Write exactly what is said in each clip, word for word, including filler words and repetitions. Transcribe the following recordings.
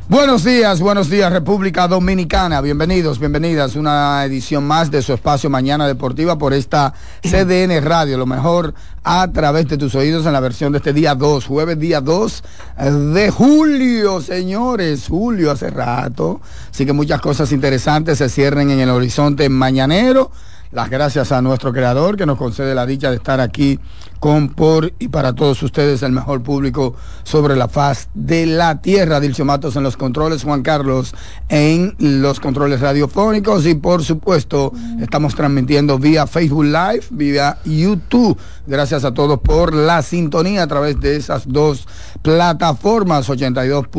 Buenos días, buenos días República Dominicana, bienvenidos, bienvenidas, una edición más de su espacio Mañana Deportiva por esta C D N Radio, lo mejor a través de tus oídos en la versión de este día dos, jueves día dos de julio, señores, julio hace rato, así que muchas cosas interesantes se cierren en el horizonte mañanero. Las gracias a nuestro creador que nos concede la dicha de estar aquí con, por y para todos ustedes, el mejor público sobre la faz de la tierra. Dilcio Matos en los controles, Juan Carlos en los controles radiofónicos y por supuesto estamos transmitiendo vía Facebook Live, vía YouTube. Gracias a todos por la sintonía a través de esas dos plataformas, ochenta y dos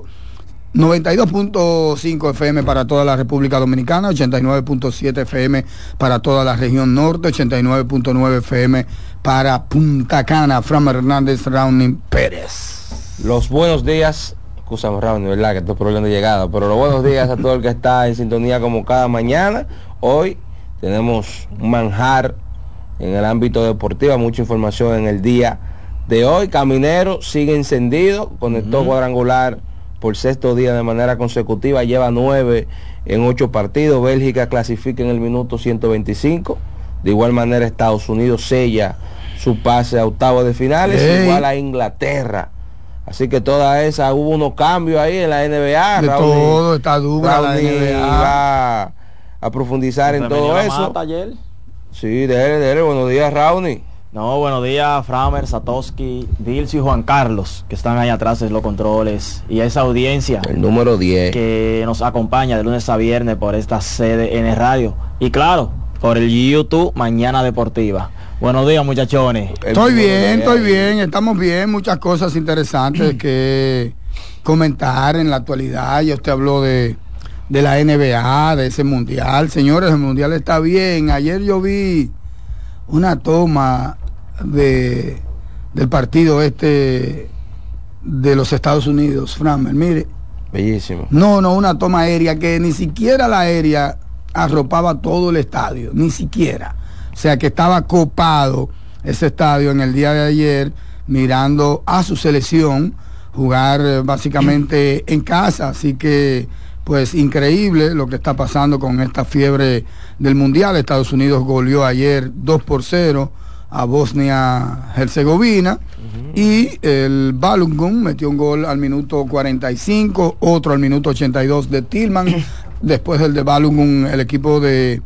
noventa y dos punto cinco F M para toda la República Dominicana, ochenta y nueve punto siete F M para toda la región norte, ochenta y nueve punto nueve F M para Punta Cana. Fran Hernández, Raúl Pérez. Los buenos días, excusamos Raúl, verdad que estos problemas de llegada, pero los buenos días a todo el que está en sintonía como cada mañana. Hoy tenemos un manjar en el ámbito deportivo, mucha información en el día de hoy. Caminero sigue encendido, conectó uh-huh. cuadrangular por sexto día de manera consecutiva, lleva nueve en ocho partidos. Bélgica clasifica en el minuto ciento veinticinco. De igual manera Estados Unidos sella su pase a octavos de finales, hey. igual a Inglaterra. Así que toda esa, hubo unos cambios ahí en la N B A. De Raúl, todo, está dura la N B A. Va a profundizar en todo eso. Ayer. Sí, déjale, déjale. Buenos días, Raúl. No, buenos días, Framer, Satoshi, Dilcio y Juan Carlos, que están ahí atrás en los controles, y a esa audiencia, el número diez, que nos acompaña de lunes a viernes por esta C D N Radio, y claro, por el YouTube Mañana Deportiva. Buenos días, muchachones. Estoy bien, estoy bien, estamos bien, muchas cosas interesantes que comentar en la actualidad. Ya usted habló de, de la N B A, de ese mundial. Señores, el mundial está bien. Ayer yo vi una toma de del partido este de los Estados Unidos, Framer, mire, bellísimo. No, no, una toma aérea que ni siquiera la aérea arropaba todo el estadio, ni siquiera. O sea que estaba copado ese estadio en el día de ayer, mirando a su selección jugar básicamente en casa, así que pues increíble lo que está pasando con esta fiebre del mundial. Estados Unidos goleó ayer dos por cero a Bosnia-Herzegovina, uh-huh. y el Balogun metió un gol al minuto cuarenta y cinco, otro al minuto ochenta y dos de Tillman. Después del de Balogun, el equipo de,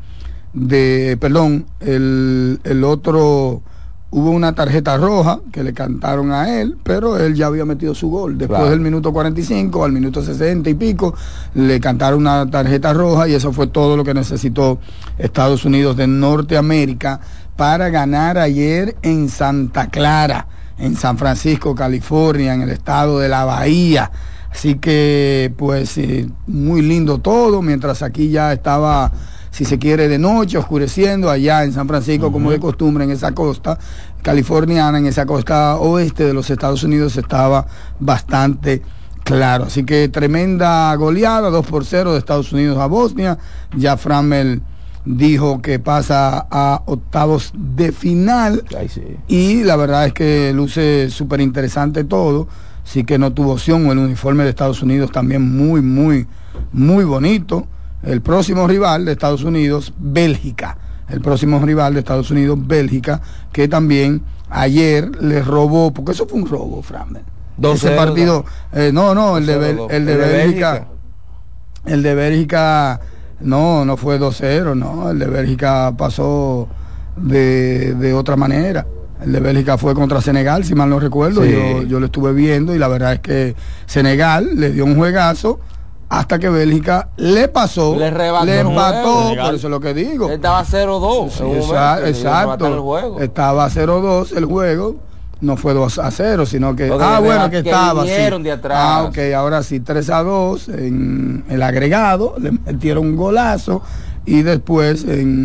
de perdón, el, el otro, hubo una tarjeta roja que le cantaron a él, pero él ya había metido su gol. Después claro. del minuto cuarenta y cinco, al minuto sesenta y pico, le cantaron una tarjeta roja y eso fue todo lo que necesitó Estados Unidos de Norteamérica para ganar ayer en Santa Clara, en San Francisco, California, en el estado de la Bahía. Así que, pues, eh, muy lindo todo, mientras aquí ya estaba, si se quiere, de noche, oscureciendo. Allá en San Francisco, uh-huh. como de costumbre, en esa costa californiana, en esa costa oeste de los Estados Unidos, estaba bastante claro. Así que tremenda goleada, dos por cero de Estados Unidos a Bosnia. Ya Framel dijo que pasa a octavos de final. Ay, sí. Y la verdad es que luce súper interesante todo. Así que no tuvo opción. El uniforme de Estados Unidos también muy, muy, muy bonito. El próximo rival de Estados Unidos, Bélgica. El próximo rival de Estados Unidos, Bélgica, que también ayer le robó, porque eso fue un robo, Framel. Ese partido, eh, no, no, el de, Bel, el de Bélgica, el de Bélgica, no, no fue dos cero, no, el de Bélgica pasó de, de otra manera. El de Bélgica fue contra Senegal, si mal no recuerdo, sí. yo, yo lo estuve viendo y la verdad es que Senegal le dio un juegazo hasta que Bélgica le pasó, le, le empató, por eso es lo que digo. Estaba cero dos. Sí, exacto, exacto. Estaba cero dos el juego, no fue dos a cero, sino que, Porque ah, bueno, que, que estaba, sí. de atrás. Ah, ok, ahora sí, tres a dos en el agregado, le metieron un golazo y después en